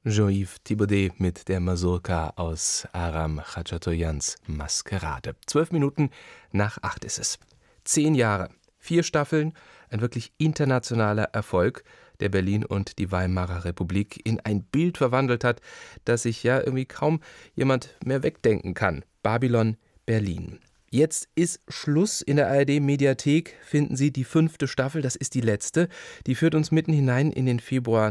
Jean-Yves Thibaudet mit der Mazurka aus Aram Khachaturians Maskerade. 12 Minuten nach 8 ist es. 10 Jahre, 4 Staffeln, ein wirklich internationaler Erfolg, der Berlin und die Weimarer Republik in ein Bild verwandelt hat, das sich ja irgendwie kaum jemand mehr wegdenken kann. Babylon Berlin. Jetzt ist Schluss. In der ARD-Mediathek finden Sie die 5. Staffel, das ist die letzte. Die führt uns mitten hinein in den Februar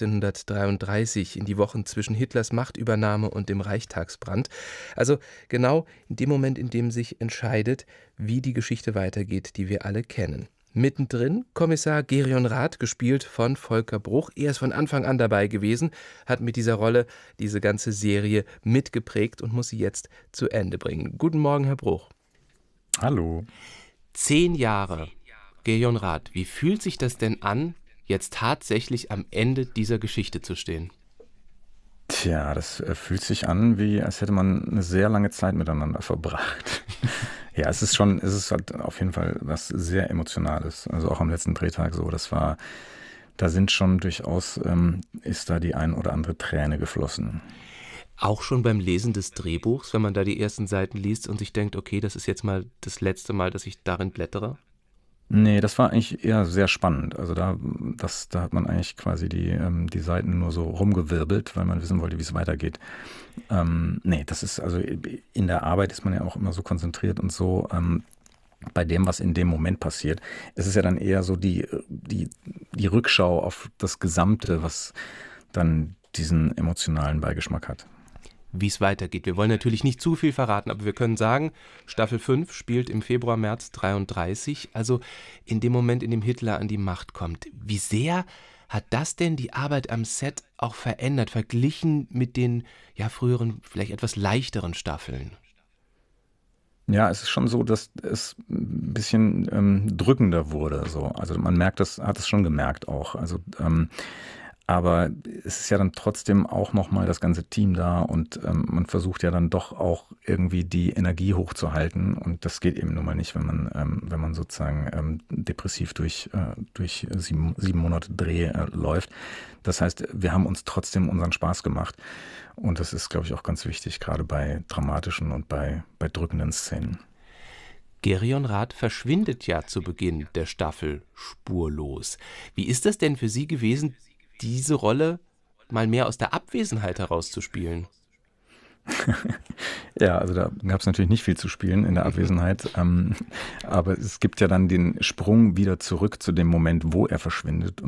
1933, in die Wochen zwischen Hitlers Machtübernahme und dem Reichstagsbrand. Also genau in dem Moment, in dem sich entscheidet, wie die Geschichte weitergeht, die wir alle kennen. Mittendrin Kommissar Gerion Rath, gespielt von Volker Bruch. Er ist von Anfang an dabei gewesen, hat mit dieser Rolle diese ganze Serie mitgeprägt und muss sie jetzt zu Ende bringen. Guten Morgen, Herr Bruch. Hallo. 10 Jahre. Gerion Rath, wie fühlt sich das denn an, jetzt tatsächlich am Ende dieser Geschichte zu stehen? Tja, das fühlt sich an, wie als hätte man eine sehr lange Zeit miteinander verbracht. Ja, es ist halt auf jeden Fall was sehr Emotionales. Also auch am letzten Drehtag so, da sind schon durchaus, ist da die ein oder andere Träne geflossen. Auch schon beim Lesen des Drehbuchs, wenn man da die ersten Seiten liest und sich denkt, okay, das ist jetzt mal das letzte Mal, dass ich darin blättere? Nee, das war eigentlich eher sehr spannend. Also da hat man eigentlich quasi die Seiten nur so rumgewirbelt, weil man wissen wollte, wie es weitergeht. Nee, das ist, also in der Arbeit ist man ja auch immer so konzentriert und so, bei dem, was in dem Moment passiert. Es ist ja dann eher so die Rückschau auf das Gesamte, was dann diesen emotionalen Beigeschmack hat. Wie es weitergeht. Wir wollen natürlich nicht zu viel verraten, aber wir können sagen, Staffel 5 spielt im Februar, März 1933, also in dem Moment, in dem Hitler an die Macht kommt. Wie sehr hat das denn die Arbeit am Set auch verändert, verglichen mit den früheren, vielleicht etwas leichteren Staffeln? Ja, es ist schon so, dass es ein bisschen drückender wurde. So. Also man hat es schon gemerkt auch. Also aber es ist ja dann trotzdem auch nochmal das ganze Team da und man versucht ja dann doch auch irgendwie die Energie hochzuhalten und das geht eben nun mal nicht, wenn man sozusagen depressiv durch 7 Monate Dreh läuft. Das heißt, wir haben uns trotzdem unseren Spaß gemacht und das ist, glaube ich, auch ganz wichtig, gerade bei dramatischen und bei drückenden Szenen. Gerion Rath verschwindet ja zu Beginn der Staffel spurlos. Wie ist das denn für Sie gewesen, diese Rolle mal mehr aus der Abwesenheit herauszuspielen? Ja, also da gab es natürlich nicht viel zu spielen in der Abwesenheit, aber es gibt ja dann den Sprung wieder zurück zu dem Moment, wo er verschwindet.